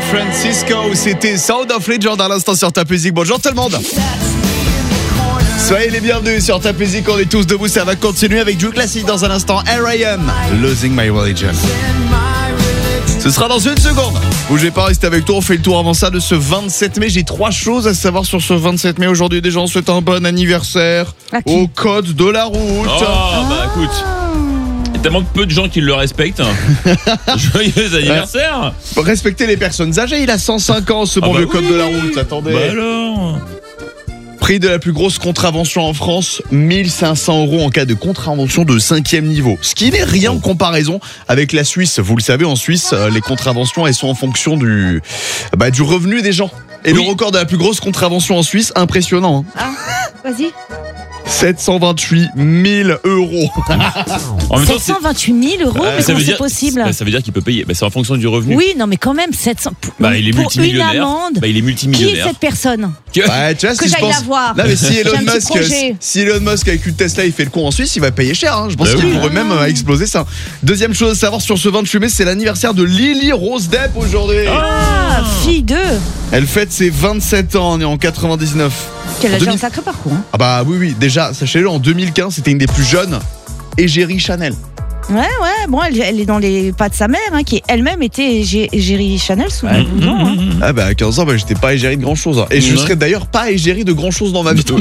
Francisco, c'était Sound of Legend à l'instant sur Top Music. Bonjour tout le monde. Soyez les bienvenus sur Top Music, on est tous debout, ça va continuer avec du classique dans un instant. R.I.M. Losing My Religion. Ce sera dans une seconde. Bougez pas, restez avec toi, on fait le tour avant ça de ce 27 mai. J'ai 3 choses à savoir sur ce 27 mai. Aujourd'hui, déjà, on souhaite un bon anniversaire au code de la route. Oh, bah écoute. Il y a tellement peu de gens qui le respectent. Joyeux anniversaire. Respectez les personnes âgées, il a 105 ans ce bon vieux code de la route. Attendez. Bah alors. Prix de la plus grosse contravention en France, 1 500 € en cas de contravention de 5e niveau. Ce qui n'est rien en comparaison avec la Suisse. Vous le savez, en Suisse, les contraventions, elles sont en fonction du revenu des gens. Et le record de la plus grosse contravention en Suisse, impressionnant. Ah, vas-y. 728 000 €. En même temps, 728 000 €, mais comment c'est possible? Ça veut dire qu'il peut payer. C'est en fonction du revenu. Oui, non, mais quand même, 700. Il est multimillionnaire. Une amende. Il est multimillionnaire. Qui est cette personne? Tu vois, que si j'aille la voir. Là, mais si Elon Musk avec une Tesla, il fait le con en Suisse, il va payer cher. Je pense qu'il pourrait même exploser ça. Deuxième chose à savoir sur ce 28 mai, c'est l'anniversaire de Lily Rose Depp aujourd'hui. Ah, fille d'eux. Elle fête ses 27 ans, née en 99. Qu'elle a déjà un sacré parcours. Hein. Ah bah oui, déjà, sachez-le, en 2015, c'était une des plus jeunes égérie Chanel. Ouais, bon, elle est dans les pas de sa mère, qui elle-même était égérie Chanel sous 12 ans. Hein. Ah bah à 15 ans, j'étais pas égérie de grand-chose. Et je serais d'ailleurs pas égérie de grand-chose dans ma vie.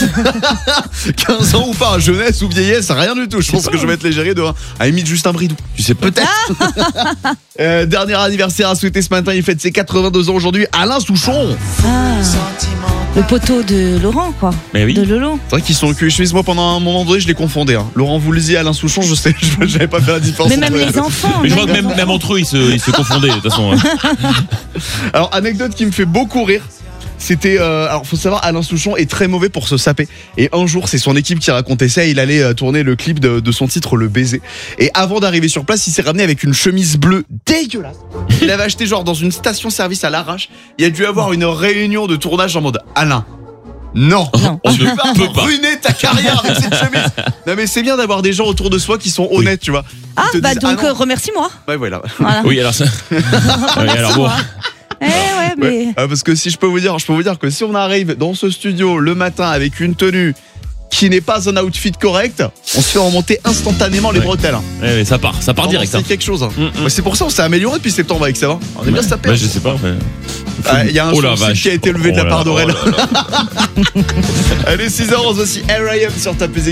15 ans ou pas, jeunesse ou vieillesse, rien du tout. Je pense que je vais être l'égérie de à la limite juste un bridou. Tu sais peut-être. Dernier anniversaire à souhaiter ce matin, il fête ses 82 ans aujourd'hui, Alain Souchon. Le poteau de Laurent, quoi. Mais oui. De Lolo. C'est vrai qu'ils sont cul et chemise. Moi, pendant un moment donné, je les confondais. Laurent Voulzy, Alain Souchon, je sais, j'avais pas fait la différence. Mais même les enfants. Mais je vois que même entre eux, ils se confondaient, de toute façon. Alors, anecdote qui me fait beaucoup rire. C'était, faut savoir, Alain Souchon est très mauvais pour se saper. Et un jour, c'est son équipe qui racontait ça. Il allait tourner le clip de son titre, Le Baiser. Et avant d'arriver sur place, il s'est ramené avec une chemise bleue dégueulasse. Il avait acheté genre dans une station-service à l'arrache. Il a dû avoir une réunion de tournage en mode Alain. Non, on ne peut pas ruiner ta carrière avec cette chemise. Non mais c'est bien d'avoir des gens autour de soi qui sont honnêtes, tu vois. Ah bah donc remercie-moi. Ouais voilà. Oui alors ça. Alors bon. Mais... parce que si je peux vous dire que si on arrive dans ce studio le matin avec une tenue qui n'est pas un outfit correct, on se fait remonter instantanément les bretelles. Ouais, ça part direct. C'est quelque chose. C'est pour ça on s'est amélioré depuis septembre avec ça va. On est bien sapé. Je sais pas. Il y a un sourcil qui a été levé de la part d'Aurel. Allez, 6h11, voici R.I.M. sur Top Music.